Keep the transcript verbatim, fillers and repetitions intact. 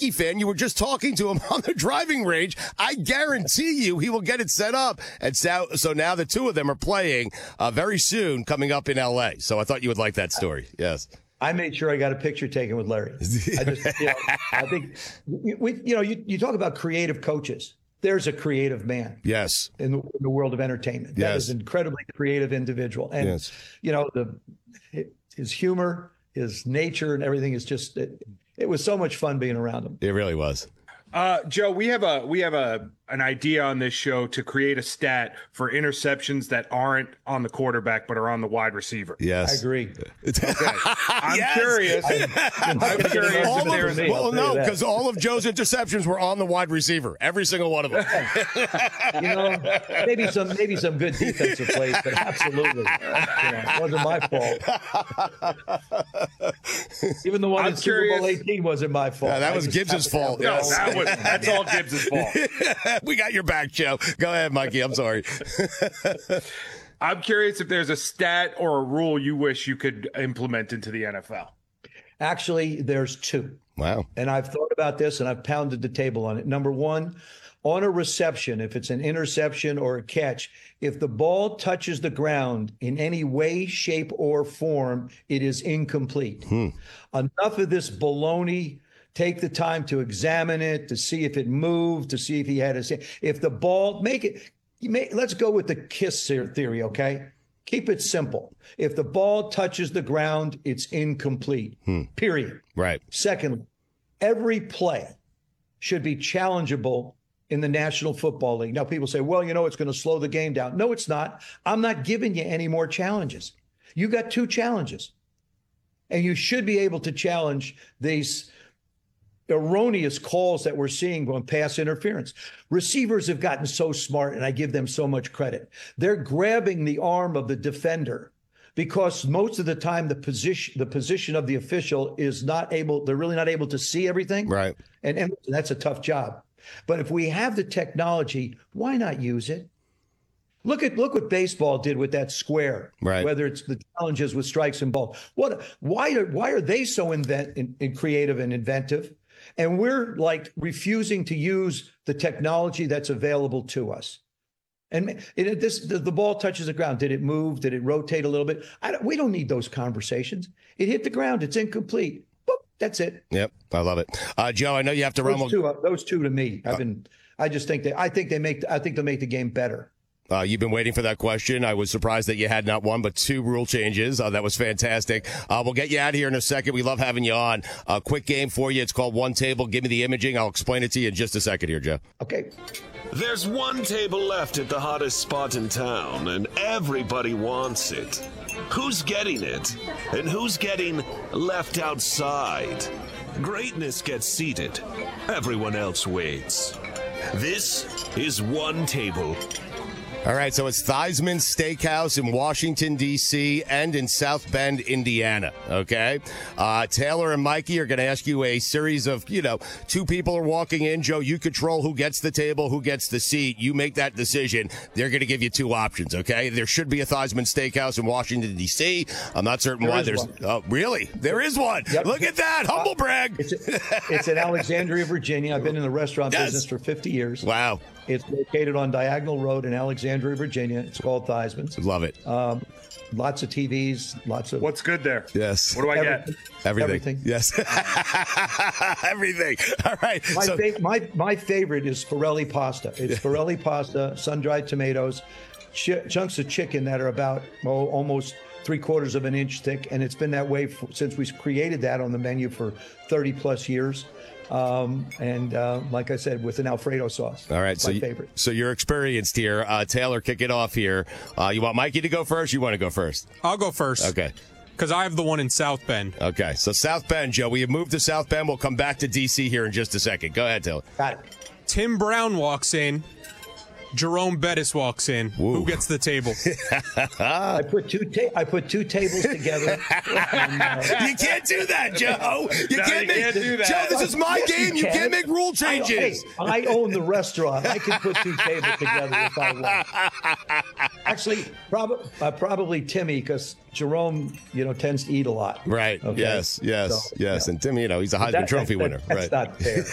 Yankee fan. You were just talking to him on the driving range. I guarantee you he will get it set up. And so, so now the two of them are playing uh, very soon coming up in L A. So I thought you would like that story. Yes. I made sure I got a picture taken with Larry. I just, you know, I think we, you know, you, you talk about creative coaches. There's a creative man. Yes. In the, in the world of entertainment. Yes. That is an incredibly creative individual. And, yes. you know, the his humor, his nature and everything is just, it, it was so much fun being around him. It really was. Uh, Joe, we have a we have a an idea on this show to create a stat for interceptions that aren't on the quarterback but are on the wide receiver. Yes, I agree. Okay. I'm yes. curious. I'm, I'm curious all if there's of, well, no, because all of Joe's interceptions were on the wide receiver. Every single one of them. You know, maybe some maybe some good defensive plays, but absolutely, you know, it wasn't my fault. Even the one I'm in Super curious. Bowl eighteen wasn't my fault. Yeah, that I was just Gibbs's fault. No, Yes. that was, that's all Gibbs' fault. We got your back, Joe. Go ahead, Mikey. I'm sorry. I'm curious if there's a stat or a rule you wish you could implement into the N F L. Actually, there's two. Wow. And I've thought about this and I've pounded the table on it. Number one, on a reception, if it's an interception or a catch, if the ball touches the ground in any way, shape, or form, it is incomplete. Hmm. Enough of this baloney. Take the time to examine it, to see if it moved, to see if he had a, if the ball, make it, you may, let's go with the KISS theory, okay? Keep it simple. If the ball touches the ground, it's incomplete, hmm. period. Right. Secondly, every play should be challengeable in the National Football League. Now, people say, well, you know, it's going to slow the game down. No, it's not. I'm not giving you any more challenges. You got two challenges. And you should be able to challenge these erroneous calls that we're seeing on pass interference. Receivers have gotten so smart, and I give them so much credit. They're grabbing the arm of the defender because most of the time the position the position of the official is not able, they're really not able to see everything. Right. And, and that's a tough job. But if we have the technology, why not use it? Look at look what baseball did with that square. Right. Whether it's the challenges with strikes and balls. What why are why are they so invent in, in creative and inventive? And we're like refusing to use the technology that's available to us. And it, this, the, the ball touches the ground. Did it move? Did it rotate a little bit? I don't, we don't need those conversations. It hit the ground. It's incomplete. Boop, that's it. Yep, I love it, uh, Joe. I know you have to Those rumble. two, uh, those two to me. I've been. I just think they. I think they make. I think they'll make the game better. Uh, you've been waiting for that question. I was surprised that you had not one, but two rule changes. Uh, that was fantastic. Uh, we'll get you out of here in a second. We love having you on. A quick game for you. It's called One Table. Give me the imaging. I'll explain it to you in just a second here, Joe. Okay. There's one table left at the hottest spot in town, and everybody wants it. Who's getting it? And who's getting left outside? Greatness gets seated. Everyone else waits. This is One Table. All right, so it's Theismann Steakhouse in Washington, D C, and in South Bend, Indiana, okay? Uh, Taylor and Mikey are going to ask you a series of, you know, two people are walking in. Joe, you control who gets the table, who gets the seat. You make that decision. They're going to give you two options, okay? There should be a Theismann Steakhouse in Washington, D C. I'm not certain There why is there's... one. Oh, really? There is one. Yep. Look at that. Humble Uh, brag. It's, it's in Alexandria, Virginia. I've been in the restaurant Yes. business for fifty years. Wow. It's located on Diagonal Road in Alexandria, Virginia. It's called Theismann's. Love it. Um, lots of T Vs, lots of What's good there? Yes. What do I everything. get? Everything. everything. Yes. Everything. All right. My, So, fa- my my favorite is Forelli pasta. It's Forelli pasta, sun-dried tomatoes, ch- chunks of chicken that are about oh, almost three quarters of an inch thick, and it's been that way for, since we created that on the menu for thirty plus years. Um, and uh, like I said, with an Alfredo sauce. all right. my So, you, favorite. so you're experienced here. Uh, Taylor, kick it off here. Uh, you want Mikey to go first? You want to go first? I'll go first. Okay. Because I have the one in South Bend. Okay. So South Bend, Joe. We have moved to South Bend. We'll come back to D C here in just a second. Go ahead, Taylor. Got it. Tim Brown walks in. Jerome Bettis walks in. Woo. Who gets the table? I put two ta- I put two tables together. and, uh, You can't do that, Joe. You, No, can't, you make, can't do that. Joe, this is my Yes, game. You can. can't make rule I, changes. hey, I own the restaurant. I can put two tables together if I want. Actually, prob- uh, probably Timmy, because Jerome, you know, tends to eat a lot. Right. Okay? Yes. Yes. So, yes. yeah. And Tim, you know, he's a Heisman That- Trophy that- winner. That's right. not fair.